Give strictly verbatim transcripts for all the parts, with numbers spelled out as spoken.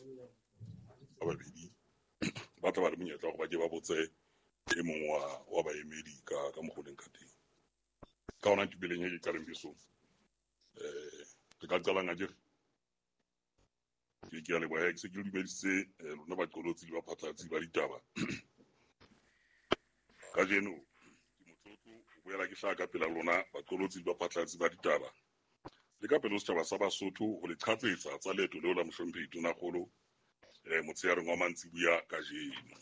ba babedi ba tla ba le monyetla gore ba ke ba botse e mong wa wa baemedi ka ka mogoleng ka teng ka ona tubeleng e ke ka reng besong eh ke ka qala nga jere ke ke ale ba e se ke dumeditse lona ba qolotsi le ba phatlatsi ba ditaba ka jeno ke motlotlo o boela ke hlaka pela lona ba qolotsi ba phatlatsi ba ditaba le ka pelo setjhaba sa Basotho ho le qhatsetsa tsa leeto leo la mohlomphehi Tonakgolo eh motsheareng wa mantsibuya ka jeno.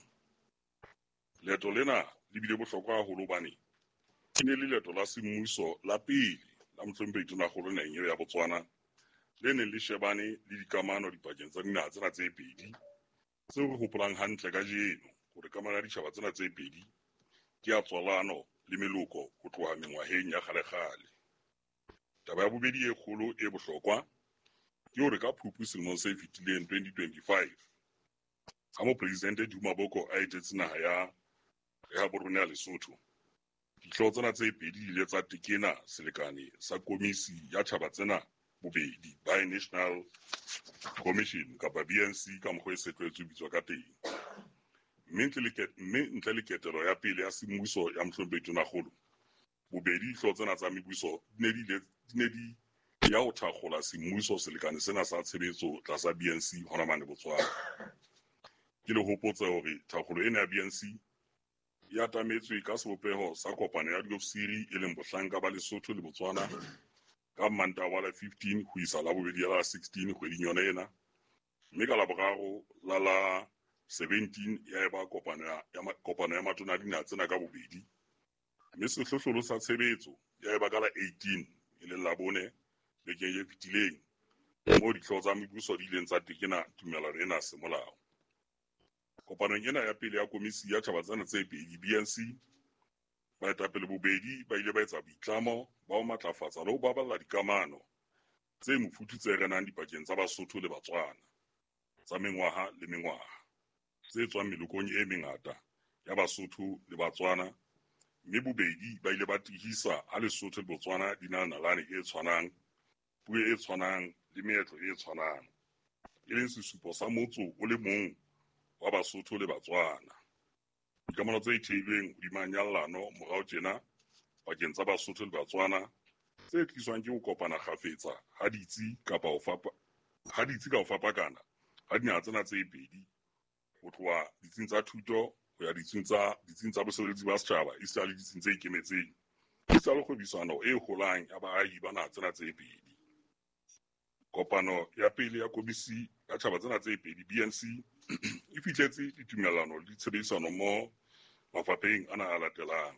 Leeto lena le bile bohlokwa haholo hobane ke ne le leeto la semmuso la pele la mohlomphehi Tonakgolo naheng eo ya Botswana le neng le shebane le dikamano dipakeng tsa dinaha tsena tse pedi tseo re hopolang hantle ka jeno hore kamano ya ditjhaba tsena tse pedi ke ya tswalano le meloko ho tloha mengwaheng ya kgalekgale. Taba ya bobedi e kgolo e bohlokwa ke hore ka Phupu selemong se fetileng twenty twenty-five ha mopresidente Duma Boko a etetse naha ya ya borona ya Lesotho, dihlooho tsena tse pedi di ile tsa tekena selekane sa komisi ya tjhaba tsena bobedi Bi-National Commission kapa B N C ka mokgwa e se tlwaetswe bitswa ka teng. Mme ntle le ketelo ya pele ya semmuso ya mohlomphehi Tonakgolo, bobedi dihlooho tsena tsa mebuso di ne di ne di ya ho thakgola semmuso selekane sena sa tshebetso tlasa B N C hona mane Botswana. Ke le hopotsa hore thakgolo ena ya B N C ya tametswe ka sebopeho sa kopano ya diofisiri e leng bohlanka ba Lesotho le Botswana ka Mantawa la fifteen ho isa la bobedi ya la sixteen kgweding yona ena, mme ka laboraro la la seventeen ya eba kopano ya kopano ya matona a dinaha tsena ka bobedi, mme sehlohlolo sa tshebetso ya eba ka la eighteen e leng la bone bekeng e fetileng moo dihlooho tsa mebuso di ileng tsa tekena tumellano ena semolao. Kopanong ena ya pele ya komisi ya tjhaba tsena tse pedi B N C, baetapele bobedi ba ile ba etsa boitlamo ba ho matlafatsa le ho baballa dikamano tse mofuthu tse renang dipakeng tsa Basotho le Batswana tsa mengwaha le mengwaha tse tswang melokong e mengata ya Basotho le Batswana, mme bobedi ba ile ba tihisa ha Lesotho le Botswana di na nalane e tshwanang, puo e tshwanang le meetlo e tshwanang, e leng sesupo sa motso o le mong wa Basotho le Batswana. Dikamano tse theilweng hodima nyallano morao tjena pakeng tsa Basotho le Batswana tse tliswang ke ho kopana kgafetsa ha ditsi kapa ho fapa ha ditsi ka ho fapakana ha dinaha tsena tse pedi ho tloha ditsing tsa thuto ho ya ditsing tsa ditsing tsa bosebeletsi ba setjhaba e sa le ditsing tse ikemetseng e sa le kgwebisano e holang ya baahi ba naha tsena tse pedi. Kopano ya pele ya komisi ya tjhaba tsena tse pedi B N C e fihletse ditumellano le tshebedisano mmoho mafapheng ana a latelang: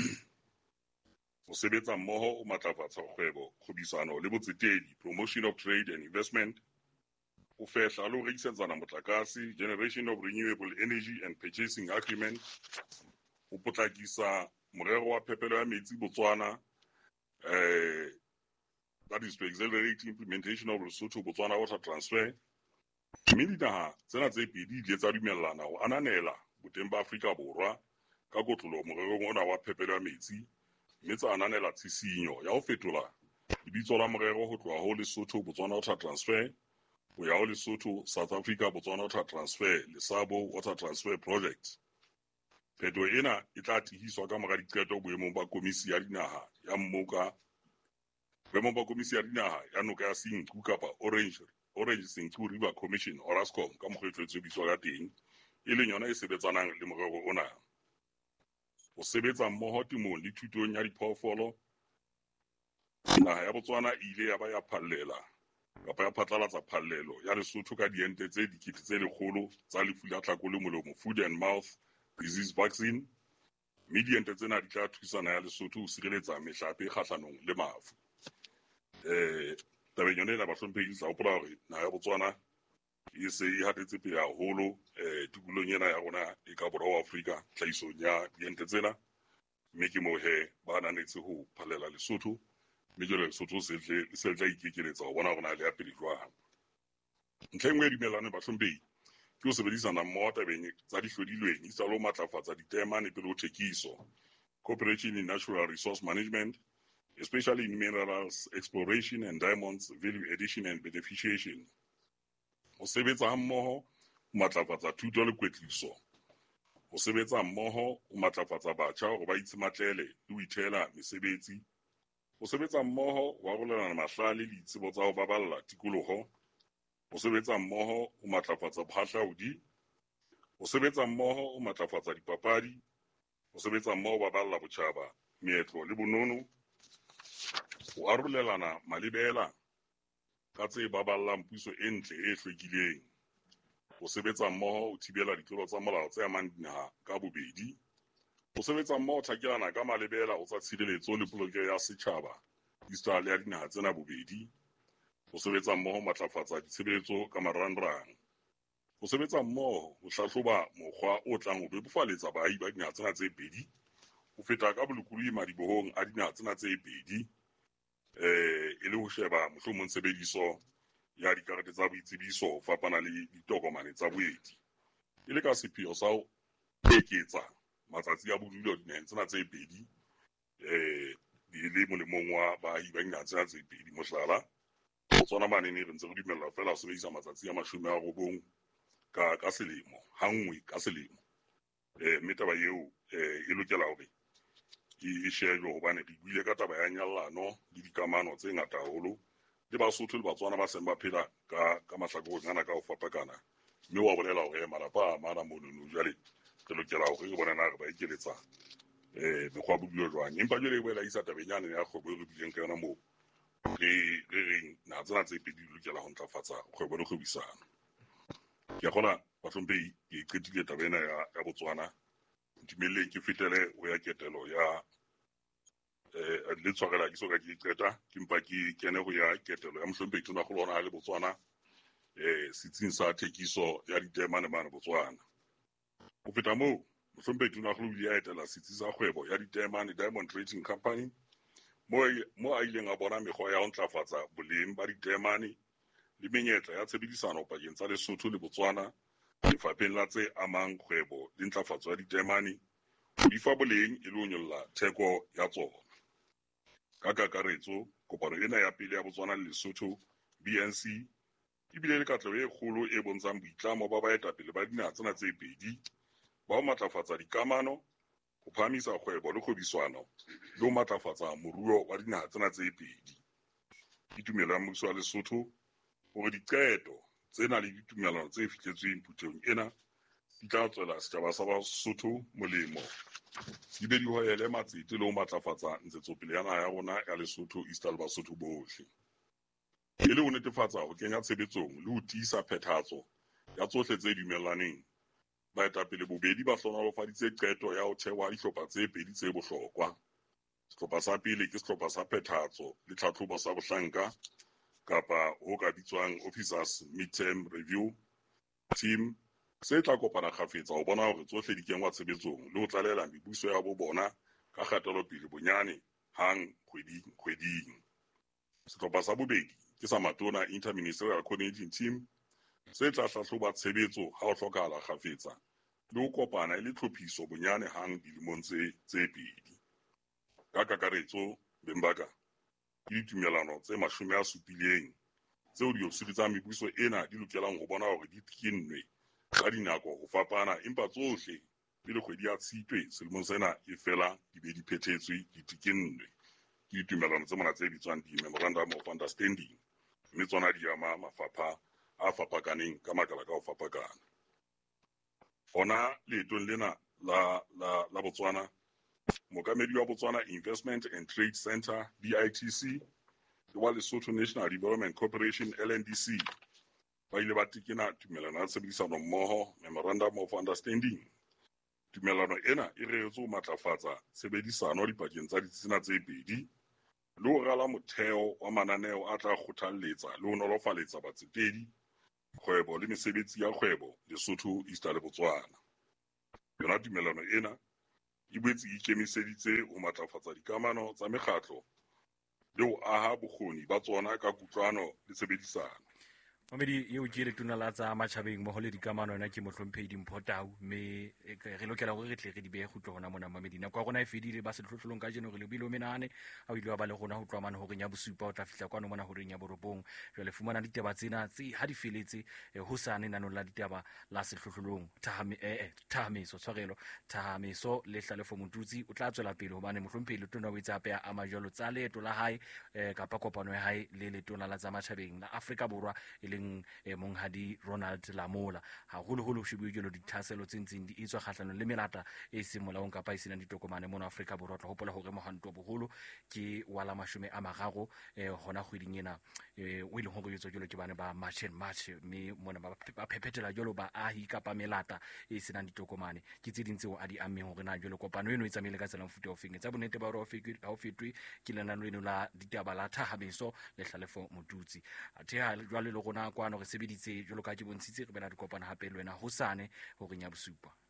ho sebetsa mmoho o matlafatsa kgwebo, kgwebisano le botsetedi, promotion of trade and investment, ho fehla le ho rekisetsana motlakase, generation of renewable energy and purchasing agreement, ho potlakisa morero wa phepelo ya metsi Botswana, eh, that is to accelerate implementation of Lesotho Botswana water transfer. Mme dinaha tsena tse pedi di etsa dumellana ho ananela boteng ba Afrika Borwa ka kotlolo morerong ona wa phepelo ya metsi, mme tsa ananela tshisinyo ya ho fetola lebitso la morero ho tloha ho Lesotho Botswana water transfer ho ya ho Lesotho South Africa Botswana water transfer, Lesabo water transfer project. Pheto ena e tla tihiswa ka mora diqeto boemong ba komisi ya dinaha ya mmoka boemong ba komisi ya dinaha ya noka ya Senqu kapa Orange Orange Senqu River Commission, Orascom ka mokgwa e tlwaetswe bitswa ka teng, e leng yona e sebetsanang le morero ona. Ho sebetsa mmoho temong le thutong ya diphoofolo, naha ya Botswana e ile ya ba ya phallela kapa ya phatlalatsa phallelo ya Lesotho ka diente tse dikete tse lekgolo tsa lefu la tlhakole molomo, food and mouth disease vaccine, mme diente tsena di tla thusana ya Lesotho ho sireletsa mehlape kgahlanong le mafu. Eh tabeng yona ena bahlomphehi sa hopola hore naha ya Botswana e se e hatetse pele haholo eh tikolong ena ya rona e ka borwa wa Afrika tlhahisong ya diente tsena, mme ke moo he ba nanetse ho phallela Lesotho, mme jwale Lesotho se tle se tla ikekeletsa ho bona hore na le ya pele jwang. Ntlha e nngwe e dumellaneng bahlomphehi ke ho sebedisana mmoho tabeng tsa dihlodilweng isa lo matlafatsa ditemane pele ho thekiso, cooperation in natural resource management, especially in minerals exploration and diamonds value addition and beneficiation. ho sebetsa mmoho ho matlafatsa thuto le kwetliso, ho sebetsa mmoho ho matlafatsa batjha hore ba itsematlele le ho ithela mesebetsi, ho sebetsa mmoho ho arolelana mahlale le ditsebo tsa ho baballa tikoloho, ho sebetsa mmoho ho matlafatsa bohahlaudi, ho sebetsa mmoho ho matlafatsa dipapadi, ho sebetsa mmoho ho baballa botjhaba, meetlo le bonono, ho arolelana malebela ka tse baballang puso e ntle e hlwekileng, ho sebetsa mmoho ho thibela ditlolo tsa molao tse amang dinaha ka bobedi, ho sebetsa mmoho ho thakelana ka malebela ho tsa tshireletso le polokeho ya setjhaba esita le ya dinaha tsena bobedi, ho sebetsa mmoho ho matlafatsa ditshebeletso ka marangrang, ho sebetsa mmoho ho hlahloba mokgwa o tlang ho bebofaletsa baahi ba dinaha tsena tse pedi ho feta ka bolokolohi madibohong a dinaha tsena tse pedi, eh e le ho sheba mohlomong tshebediso ya dikarete tsa boitsebiso ho fapana le ditokomane tsa boeti, e le ka sepheo sa ho eketsa matsatsi a bodulo dinaheng tsena tse pedi eh di le molemong wa baahi ba dinaha tsena tse pedi. Mohlala, Botswana manene re ntse re dumella fela ho sebedisa matsatsi a mashome a robong ka ka selemo, ha nngwe ka selemo. Eh mme taba eo eh e lokela hore e shejwe hobane di buile ka taba ya nyallano le dikamano tse ngata haholo le Basotho le Batswana ba seng ba phela ka ka mahlakoreng ana ka ho fapakana, mme wa bolela hore malapa a mana mono jwale re lokela hore re bone na re ba ikeletsa eh mekgwa bodulo jwang. Empa jwale e boela isa tabenyane ya kgwebo e re bileng ka yona moo re re reng na tsena tse pedi di lokela ho ntlafatsa kgwebo le kgwebisano. Ke kgona bahlomphehi ke qetile taba ena ya ya Botswana, ntumelle ke fetele ho ya ketelo ya eh le tshwarela ke soka ke qeta ke mpa ke kene ho ya ketelo ya mohlomphehi tona go lona le Botswana eh sitsing sa thekiso ya ditemane mane Botswana. Ho feta moo mohlomphehi tona go ile ya etela sitsi sa kgwebo ya ditemane Diamond Trading Company mo mo a ileng a bona mekgwa ya ho ntlafatsa boleng ba ditemane le menyetla ya tshebedisano pakeng tsa Lesotho le Botswana lefapheng la tse amang kgwebo le ntlafatso ya ditemane ho di fa boleng e le ho nyolla theko ya tsona. Ka kakaretso kopano ena ya pele ya Botswana le Lesotho B N C e bile le katleho e kgolo e bontshang boitlamo ba baetapele ba dinaha tsena tse pedi ba ho matlafatsa dikamano, ho phahamisa kgwebo le kgwebisano le ho matlafatsa moruo wa dinaha tsena tse pedi. Ditumelo ya mmuso wa Lesotho hore diqeto tsena le ditumellano tse fihletsweng phutong ena di tla tswela setjhaba sa Basotho molemo, di be di hohele matsete le ho matlafatsa ntshetsopele ya naha ya rona ya Lesotho esita le Basotho bohle, e le ho netefatsa ho kenya tshebetsong le ho tiisa phethahatso ya tsohle tse dumellaneng. Baetapele bobedi ba hlohonolofaditse qeto ya ho thehwa dihlopha tse pedi tse bohlokwa. Sehlopha sa pele ke sehlopha sa phethahatso le tlhatlhobo sa bohlanka kapa ho ka bitswang Officers Midterm Review Team, se tla kopana kgafetsa ho bona hore tsohle di kenngwa tshebetsong le ho tlalela mebuso ya bo bona ka kgatelopele bonyane hang kgweding kgweding. Sehlopha sa bobedi ke sa matona Interministerial Coordinating Team, se tla hlahloba tshebetso ha ho hlokahala kgafetsa le ho kopana e le tlhophiso bonyane hang dilemong tse tse pedi. Ka kakaretso bembaka ke ditumellano tse mashome a supileng tseo diofisiri tsa mebuso ena di lokelang ho bona hore di tikinnwe ka dinako ho fapana, empa tsohle pele kgwedi ya Tshitwe selemong sena e fela di be di phethetswe di tikinnwe. Ke ditumellano tse mona tse bitswang di-Memorandum of Understanding, mme tsona di ama mafapha a fapakaneng ka makala ka ho fapakana. Hona leetong lena la la la Botswana, mookamedi wa Botswana Investment and Trade Centre B I T C le wa Lesotho National Development Corporation L N D C ba ile ba tekena tumellano ya tshebedisano mmoho Memorandum of Understanding. Tumellano ena e reretswe ho matlafatsa tshebedisano dipakeng tsa ditsena tse pedi le ho rala motheo wa mananeo a tla kgothalletsa le ho nolofaletsa batsetedi, kgwebo le mesebetsi ya kgwebo Lesotho esita le Botswana. Yona tumellano ena e boetse e ikemiseditse ho matlafatsa dikamano tsa mekgatlo le ho aha bokgoni ba tsona ka kutlwano le tshebedisano. Mamedi eo ke letona la tsa matjhabeng mo ho le dikamano yona ke Mohlomphehi Mpho Tau, mme re lokela hore re tle re di behe kgutlo hona mona Mamedi. Nako ya rona e fedile, ba sehlohlolong ka jeno re lebile o menahane a ile wa ba le rona ho tloha mane ho reng ya bosupa o tla fihla kwano mona ho reng ya borobong. Jwale fumana ditaba tsena tse ha di feletse hosane nanong la ditaba la sehlohlolong thahame eh thahamiso tshwarelo thahamiso le hlalefo motutsi o tla tswela pele hobane Mohlomphehi le tona o itse ape a majolo tsa leeto la hae kapa kopano ya hae le letona la tsa matjhabeng la Afrika Borwa e leng e monghadi Ronald Lamola. Haholoholo ho shibuwe jelo dithaselo tse ntseng di etswa kgahlano le melata e seng molaong kapa e senang ditokomane mona Afrika Borwa. Tla hopola hore mohanto boholo ke wala mashome a mararo hona kgweding ena o ile hore etswa jelo ke bana ba March and March, mme mona ba phephetela jelo ba ahi kapa melata e senang ditokomane ke tse ding tseo a di ammeng hore na jelo kopano eno e tsamaile ka tsela mfuta o feng tsa bonnete ba hore ha o fetwe ke lenano leno la ditaba la thahamiso le hlalefo motutsi. Athe ha jwale le rona kwano re sebeditse jolo ka ke bontshitse re bela dikopana hape le wena hosane ho reng ya bosupa.